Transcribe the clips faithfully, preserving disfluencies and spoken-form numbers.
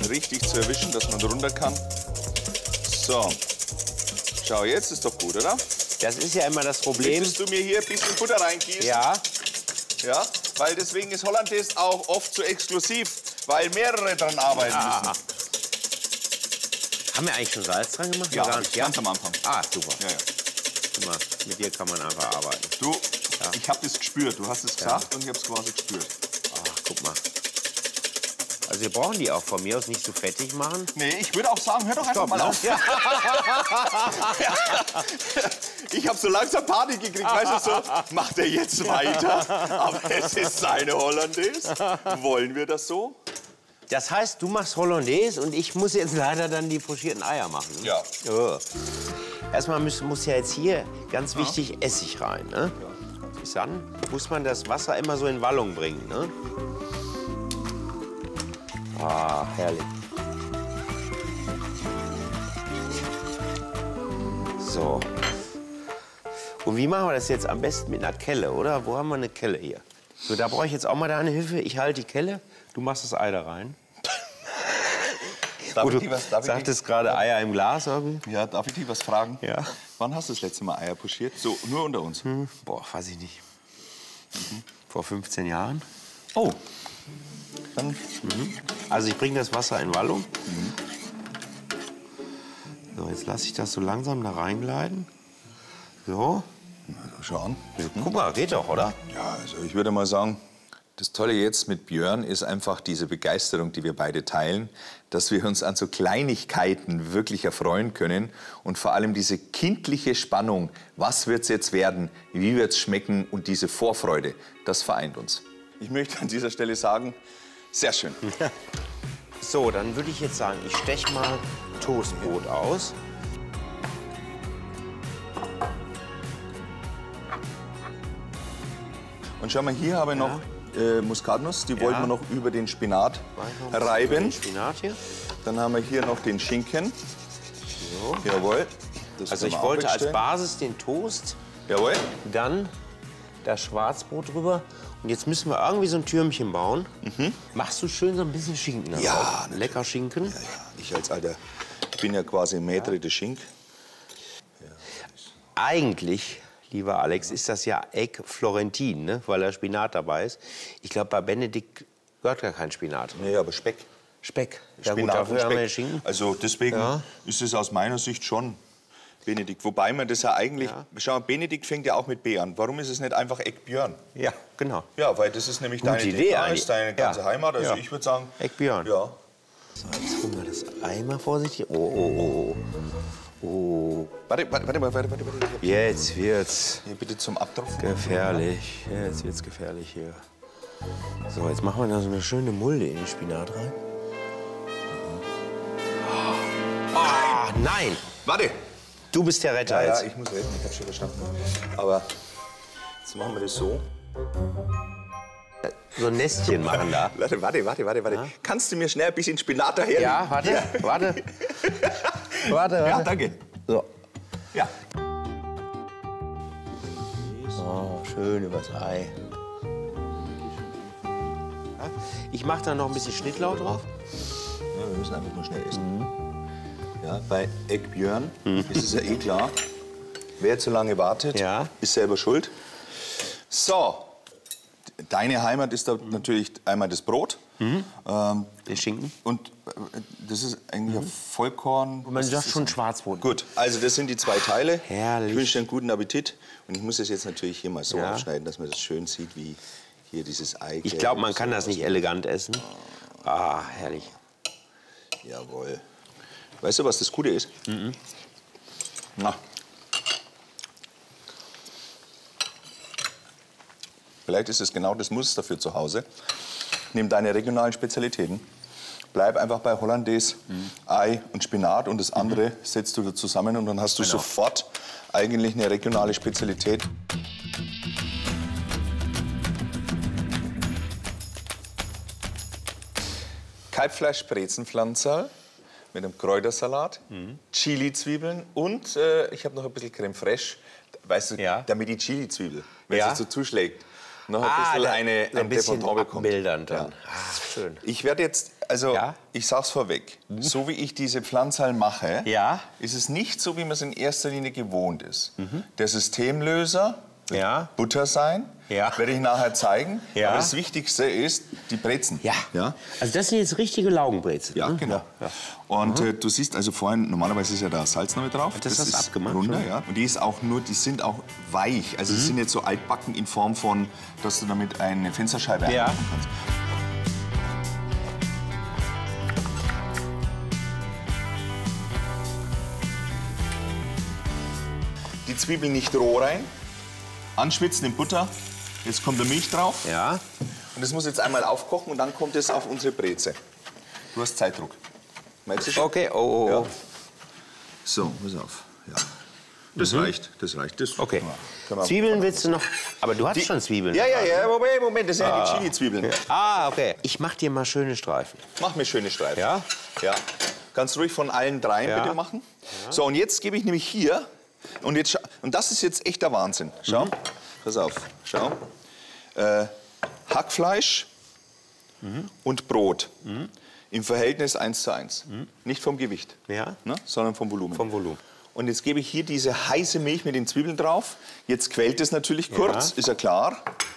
richtig zu erwischen, dass man runter kann. So. Schau, jetzt ist doch gut, oder? Das ist ja immer das Problem. Möchtest du mir hier ein bisschen Butter reingießen? Ja. Ja, weil deswegen ist Hollandaise auch oft so exklusiv, weil mehrere dran arbeiten Ah, müssen. ah. Haben wir eigentlich schon Salz dran gemacht? Ja, Gar nicht, ja? ganz am Anfang. Ah, super. Ja, ja. Guck mal, mit dir kann man einfach arbeiten. Du, Ja. ich habe das gespürt. Du hast es gesagt Ja. und ich habe es quasi gespürt. Ach, guck mal. Also wir brauchen die auch von mir aus nicht so fettig machen. Nee, ich würde auch sagen, hör doch einfach Stopp, mal ne? auf. Ja. Ich habe so langsam Panik gekriegt, weißt du, so, macht er jetzt weiter? Aber es ist seine Hollandaise. Wollen wir das so? Das heißt, du machst Hollandaise und ich muss jetzt leider dann die pochierten Eier machen. Ne? Ja. Oh. Erstmal muss, muss ja jetzt hier, ganz wichtig, Essig rein. Ne? Dann muss man das Wasser immer so in Wallung bringen. Ne? Ah, herrlich. So. Und wie machen wir das jetzt am besten mit einer Kelle, oder? Wo haben wir eine Kelle hier? So, da brauche ich jetzt auch mal deine Hilfe. Ich halte die Kelle, du machst das Ei da rein. Darf Oh, ich du dir was, darf ich sagtest gerade Eier im Glas irgendwie. Ja, darf ich dich was fragen? Ja. Wann hast du das letzte Mal Eier pochiert? So, nur unter uns. Hm, boah, weiß ich nicht. Mhm. Vor fünfzehn Jahren. Oh. Dann, Mhm. Also ich bringe das Wasser in Wallung. Mhm. So, jetzt lasse ich das so langsam da reingleiten. So. schau an. Guck mal, geht doch, oder? Ja, also ich würde mal sagen, das Tolle jetzt mit Björn ist einfach diese Begeisterung, die wir beide teilen, dass wir uns an so Kleinigkeiten wirklich erfreuen können und vor allem diese kindliche Spannung, was wird's jetzt werden, wie wird's schmecken und diese Vorfreude, das vereint uns. Ich möchte an dieser Stelle sagen, sehr schön. So, dann würde ich jetzt sagen, ich steche mal Toastbrot aus. Und schau mal, hier habe ich noch äh, Muskatnuss, die Ja. wollten wir noch über den Spinat Noch reiben. den Spinat hier. Dann haben wir hier noch den Schinken. So. Jawohl. Das Also können ich wir auch wollte als wegstellen. Basis den Toast, Jawohl. dann das Schwarzbrot drüber. Und jetzt müssen wir irgendwie so ein Türmchen bauen. Machst du schön so ein bisschen Schinken da Ja, drauf? natürlich. Lecker Schinken. Ja, ja. Ich als alter, ich bin ja quasi Maître de Schink. Eigentlich, lieber Alex, ist das ja Egg Florentin, ne? Weil da Spinat dabei ist. Ich glaube, bei Benedikt gehört gar kein Spinat. Nee, aber Speck. Speck. Ja gut, Spinat dafür und haben wir Speck. Schinken. Also deswegen Ja. ist es aus meiner Sicht schon Benedikt. Wobei man das ja eigentlich, Ja. schau mal, Benedikt fängt ja auch mit B an. Warum ist es nicht einfach Eckbjörn? Ja, genau. Ja, weil das ist nämlich Gute deine Idee D N A, eigentlich. ist deine ganze Ja. Heimat. Also Ja. ich würde sagen, Eckbjörn. ja. So, jetzt holen wir das einmal vorsichtig. Oh, oh, oh. Oh. Warte, warte, warte, warte, warte, warte. Jetzt wird's Hier bitte zum Abtropfen. gefährlich. Jetzt wird's gefährlich hier. So, jetzt machen wir da so eine schöne Mulde in den Spinat rein. Ah, nein! Warte. Du bist der Retter Ja, ja, jetzt. ich muss reden, ich hab schon verstanden. Aber jetzt machen wir das so. So ein Nestchen machen da. Warte, warte, warte, warte, warte. Ja? Kannst du mir schnell ein bisschen Spinat daher? Ja, warte, warte. Warte, Ja, warte. danke. So. Ja. Oh, schön übers Ei. Ja, ich mache da noch ein bisschen Schnittlauch drauf. Ja, wir müssen einfach nur schnell essen. Ja, bei Eckbjörn ist es ja eh klar, wer zu lange wartet, Ja. ist selber schuld. So, deine Heimat ist da natürlich einmal das Brot. Ähm, Den Schinken. und äh, das ist eigentlich ein Vollkorn. Man was sagt ist schon das? Schwarzbrot. Gut, also das sind die zwei Teile. Herrlich. Ich wünsche dir einen guten Appetit. Und ich muss das jetzt natürlich hier mal so Ja. aufschneiden, dass man das schön sieht, wie hier dieses Ei. Ich glaube, man kann das nicht elegant essen. Ah, herrlich. Jawohl. Weißt du, was das Gute ist? Mhm. Na. Vielleicht ist es genau das Muster für zu Hause. Nimm deine regionalen Spezialitäten. Bleib einfach bei Hollandaise, Mhm. Ei und Spinat und das andere setzt du da zusammen und dann hast du Genau. sofort eigentlich eine regionale Spezialität. Kalbfleisch-Brezenpflanzerl mit einem Kräutersalat, Mhm. Chili-Zwiebeln und äh, ich habe noch ein bisschen Creme fraiche, weißt du, Ja. damit die Chili-Zwiebel, wenn Ja. sie so zuschlägt, noch ein Ah, bisschen da- eine, so ein bisschen Depontant bekommt. abmildernd dann. Ja. Ah, schön. Ich werde jetzt Also, Ja? ich sag's vorweg. So wie ich diese Pflanzerl mache, Ja? ist es nicht so, wie man es in erster Linie gewohnt ist. Der Systemlöser wird Ja? Butter sein, Ja. werde ich nachher zeigen. Ja. Aber das Wichtigste ist die Brezen. Ja. Ja? Also das sind jetzt richtige Laugenbrezel. Ja, ne? genau. Und äh, du siehst also vorhin, normalerweise ist ja da Salz noch mit drauf. Das hast du abgemacht, runter, schon? ja. Und die ist auch nur, die sind auch weich. Also die sind jetzt so altbacken in Form von, dass du damit eine Fensterscheibe Ja. einmachen kannst. Die Zwiebeln nicht roh rein, anschwitzen in Butter. Jetzt kommt der Milch drauf. Ja. Und das muss jetzt einmal aufkochen und dann kommt es auf unsere Breze. Du hast Zeitdruck. Merkst du schon? Okay, oh, oh, Ja. oh. So, pass auf. Ja. Das reicht, das reicht. Das Okay. können wir- können wir- Zwiebeln willst du noch? Aber du hast schon Zwiebeln. Ja, ja, ja, Moment, Moment, das sind ja die Chili-Zwiebeln. Ah, okay. Ich mach dir mal schöne Streifen. Mach mir schöne Streifen. Ja? Ja. Kannst ruhig von allen dreien Ja. bitte machen. So, und jetzt gebe ich nämlich hier, und, jetzt, scha- und das ist jetzt echt der Wahnsinn. Schau, pass auf, schau. Äh, Hackfleisch und Brot im Verhältnis eins zu eins. Nicht vom Gewicht, Ja. ne, sondern vom Volumen. Vom Volumen. Und jetzt gebe ich hier diese heiße Milch mit den Zwiebeln drauf. Jetzt quält es natürlich kurz, ist ja klar.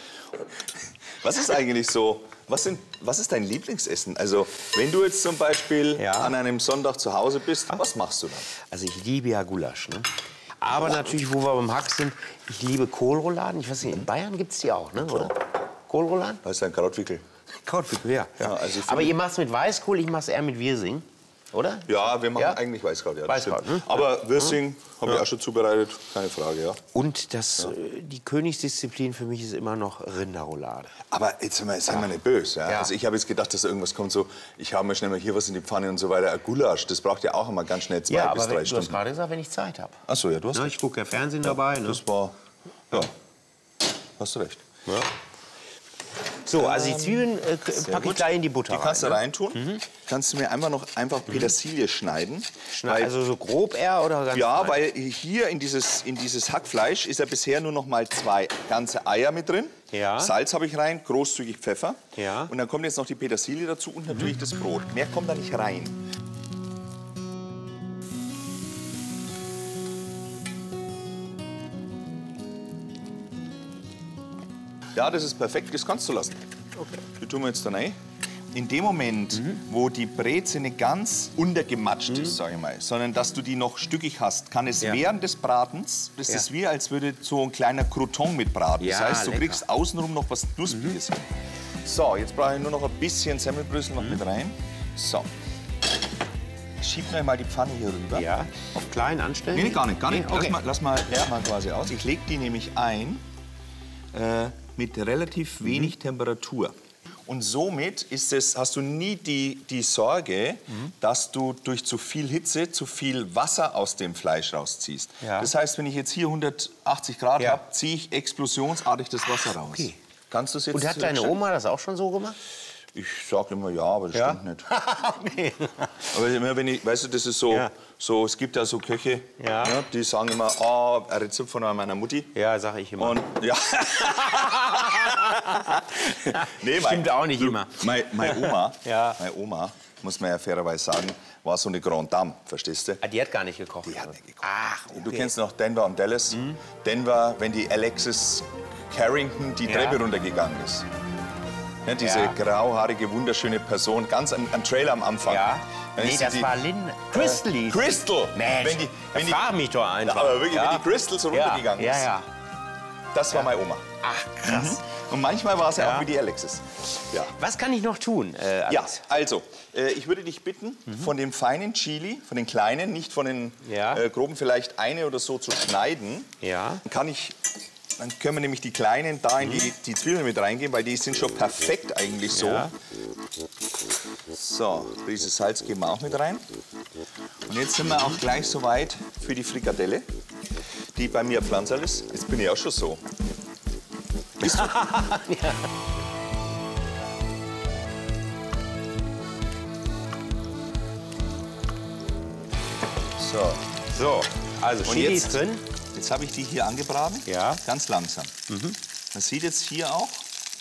Was ist eigentlich so, was, sind, was ist dein Lieblingsessen? Also, wenn du jetzt zum Beispiel Ja. an einem Sonntag zu Hause bist, was machst du dann? Also ich liebe ja Gulasch. Ne? Aber natürlich, wo wir beim Hack sind, ich liebe Kohlrouladen. Ich weiß nicht, in Bayern gibt es die auch, ne? oder? Kohlrouladen? Das ist ein Krautwickel. Krautwickel, ja. Ja, also ich Aber finde- ihr macht es mit Weißkohl, ich mache es eher mit Wirsing, oder? Ja, wir machen Ja? eigentlich Weißkraut. Ja, das Weißkraut, stimmt. ne? Aber Würsing haben wir auch schon zubereitet, keine Frage, ja. Und das, äh, die Königsdisziplin für mich ist immer noch Rinderroulade. Aber jetzt sind wir, seien wir nicht böse. Ja? Ja. Also ich habe jetzt gedacht, dass da irgendwas kommt, so, ich habe mir schnell mal hier was in die Pfanne und so weiter. Ein Gulasch, das braucht ja auch immer ganz schnell zwei Ja, bis aber drei wenn, du hast Stunden. gerade gesagt, wenn ich Zeit habe. Ach so, ja, du hast Ja, recht. ich gucke ja Fernsehen dabei. Ne? Das war, ja, hast du recht. Ja. So, also die Zwiebeln äh, packe ich gut. gleich in die Butter Die kannst du rein. reintun. Kannst du mir einfach noch einfach Petersilie schneiden. Ne? Weil, Also so grob eher oder ganz ja, fein? weil hier in dieses, in dieses Hackfleisch ist ja bisher nur noch mal zwei ganze Eier mit drin. Ja. Salz habe ich rein, großzügig Pfeffer. Ja. Und dann kommt jetzt noch die Petersilie dazu und natürlich das Brot. Mehr kommt da nicht rein. Ja, das ist perfekt, das kannst du lassen. Okay. Die tun wir jetzt da rein. In dem Moment, wo die Breze nicht ganz untergematscht ist, sag ich mal, sondern dass du die noch stückig hast, kann es Ja. während des Bratens, das Ja. ist wie, als würde so ein kleiner Crouton mit braten. Ja, das heißt, du lecker. kriegst außenrum noch was Knuspriges. So, jetzt brauche ich nur noch ein bisschen Semmelbrösel noch mit rein. So. Schieb mir mal die Pfanne hier rüber. Ja, auf klein anstellen? Nee, nee, gar nicht, gar nicht. Nee, okay. Lass mal, lass mal, lass mal quasi aus. Ich lege die nämlich ein äh, mit relativ wenig Temperatur. Und somit ist es, hast du nie die, die Sorge, dass du durch zu viel Hitze zu viel Wasser aus dem Fleisch rausziehst. Ja. Das heißt, wenn ich jetzt hier hundertachtzig Grad Ja. habe, ziehe ich explosionsartig das Wasser raus. Okay. Kannst du es jetzt Und hat deine Oma das auch schon so gemacht? Ich sage immer ja, aber das Ja? stimmt nicht. Okay. Aber immer wenn ich, weißt du, das ist so, Ja. so es gibt ja so Köche, Ja. ne, die sagen immer, ah, ein Rezept von meiner Mutti. Ja, sage ich immer. Und ja. nee, Stimmt auch nicht immer. Meine, meine Oma, Ja. meine Oma, muss man ja fairerweise sagen, war so eine Grande Dame, verstehst du? Ah, die hat gar nicht gekocht. Die hat nicht gekocht. Ach, okay. Du kennst noch Denver und Dallas. Denver, wenn die Alexis Carrington die Ja. Treppe runtergegangen ist. Ne, diese Ja. grauhaarige, wunderschöne Person, ganz am, am Trailer am Anfang. Ja. Dann Nee, ist sie das die- war Lynn. Crystal hieß sie. Crystal! Mensch, Wenn die, wenn die, frag mich doch einfach. Ja, aber wirklich, Ja. wenn die Crystal so Ja, runtergegangen ja, ist. ja. Das war meine Oma. Ach, krass. Und manchmal war es ja. Ja. auch wie die Alexis. Ja. Was kann ich noch tun, äh, Ja, Alex? also, äh, ich würde dich bitten, von dem feinen Chili, von den kleinen, nicht von den Ja. äh, groben, vielleicht eine oder so zu schneiden. Ja. Dann kann ich, dann können wir nämlich die kleinen da in die, die Zwiebeln mit reingeben, weil die sind schon perfekt eigentlich so. Ja. So, dieses Salz geben wir auch mit rein. Und jetzt sind wir auch gleich soweit für die Frikadelle, die bei mir Pflanzerl ist. Jetzt bin ich auch schon so. Bist du? So, So, also und Chili jetzt, ist drin. jetzt habe ich die hier angebraten, Ja. ganz langsam. Man sieht jetzt hier auch,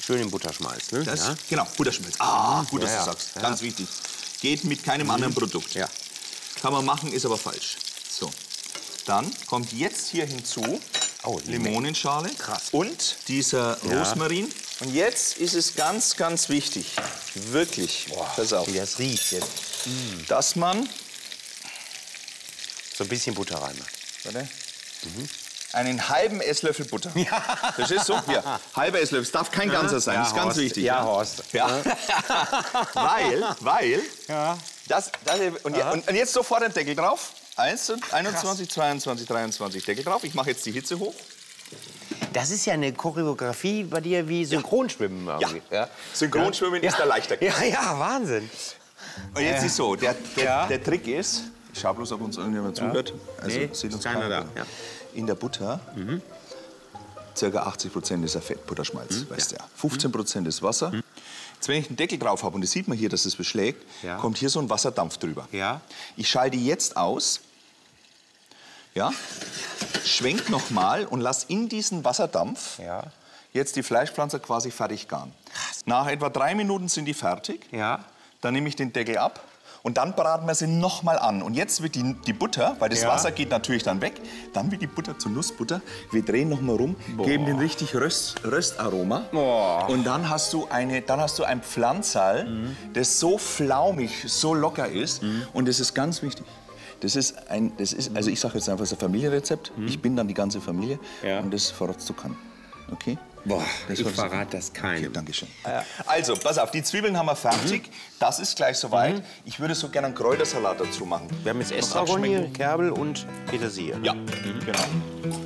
Schön in Butter schmeißen, ne? Das, ja. Genau, Butterschmelz. Ah, gut, dass Ja, du ja. sagst. Ja. Ganz wichtig. Geht mit keinem anderen Produkt. Ja. Kann man machen, ist aber falsch. So, dann kommt jetzt hier hinzu Oh, Limonenschale Krass. und dieser Ja. Rosmarin. Und jetzt ist es ganz, ganz wichtig, wirklich, pass auf, Wie das riecht jetzt. dass man So ein bisschen Butter rein. warte, einen halben Esslöffel Butter. Das ist so, hier, halber Esslöffel. Es darf kein ganzer sein, Ja, das ist ganz Horst. wichtig. Ja, Horst. Ja. weil, weil, Ja. das, das, und, je- und, und jetzt sofort den Deckel drauf. Eins, einundzwanzig, zweiundzwanzig, dreiundzwanzig, Deckel drauf. Ich mache jetzt die Hitze hoch. Das ist ja eine Choreografie bei dir wie Synchronschwimmen. Ja, irgendwie, Ja. Synchronschwimmen ist der leichter. Ja, ja, Wahnsinn. Und jetzt ist so, der, der, Ja. der Trick ist, ich schau bloß, ob uns irgendjemand zuhört. Also Nee, sieht uns ist keiner keiner. da, ja. In der Butter, circa achtzig Prozent ist ja Fett, Butterschmalz, weißt du ja. fünfzehn Prozent ist Wasser. Jetzt, wenn ich den Deckel drauf habe, und das sieht man hier, dass es beschlägt, Ja. kommt hier so ein Wasserdampf drüber. Ja. Ich schalte jetzt aus, ja, schwenk noch mal und lass in diesen Wasserdampf Ja. jetzt die Fleischpflanzer quasi fertig garen. Nach etwa drei Minuten sind die fertig. Ja. Dann nehme ich den Deckel ab und dann braten wir sie noch mal an. Und jetzt wird die, die Butter, weil das Ja. Wasser geht natürlich dann weg, dann wird die Butter zu Nussbutter. Wir drehen noch mal rum, geben den richtig Röst, Röstaroma. Boah. Und dann hast du eine, dann hast du ein Pflanzerl, das so flaumig, so locker ist. Und das ist ganz wichtig. Das ist ein, das ist, also ich sage jetzt einfach, es ist ein Familienrezept. Ich bin dann die ganze Familie Ja. und das verratst du kann. Okay? Boah, Das ich war's. verrate das Okay, keinem. Dankeschön. Also, pass auf, die Zwiebeln haben wir fertig. Das ist gleich soweit. Ich würde so gerne einen Kräutersalat dazu machen. Wir haben jetzt Noch Estragon hier, abschmecken. Kerbel und Petersilie. Ja, genau.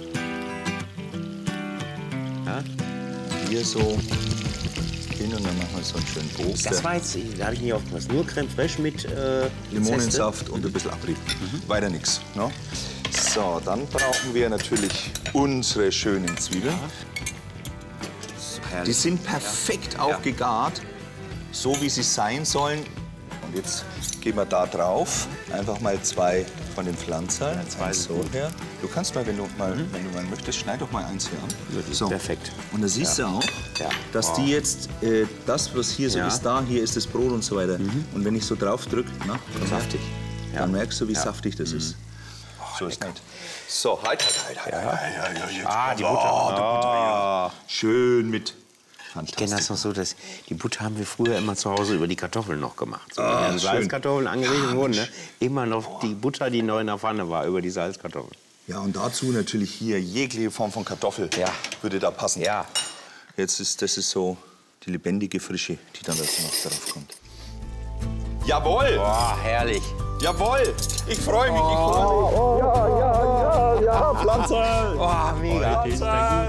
Ja. Hier so hin und dann machen wir so einen schönen Bogen. Das war jetzt, da habe ich nicht aufgepasst, nur Creme fraiche mit äh, Limonensaft und ein bisschen Abrieb. Weiter nichts. Ne? So, dann brauchen wir natürlich unsere schönen Zwiebeln. Die sind perfekt auch gegart, so wie sie sein sollen. Und jetzt gehen wir da drauf einfach mal zwei von den Pflanzern. Ja, zwei Eins sind so gut. her. Du kannst mal, wenn du mal, wenn du mal möchtest, schneid doch mal eins hier an. Ja, perfekt. Und da siehst du auch, Ja. dass Oh. die jetzt, äh, das, was hier so Ja. ist, da, hier ist das Brot und so weiter. Und wenn ich so drauf drücke, Saftig. dann merkst du, wie Ja. saftig das ist. So ist nicht. So, halt, halt, halt, halt. Ja. Ja, ja, ja, Ah, die Butter. Oh, die Butter, ja. Schön mit. Ich kenne das noch so, dass die Butter haben wir früher immer zu Hause über die Kartoffeln noch gemacht. So, Ah, wenn die schön. Salzkartoffeln angerichtet wurden, ne? Immer noch die Butter, die noch in der Pfanne war, über die Salzkartoffeln. Ja, und dazu natürlich hier jegliche Form von Kartoffel Ja. würde da passen. Ja. Jetzt ist das ist so die lebendige Frische, die dann dazu noch drauf kommt. Jawohl! Boah, herrlich. Jawohl! Ich freue mich, ich freue mich. Ja, ja, ja, ja, Pflanze! Oh, mega.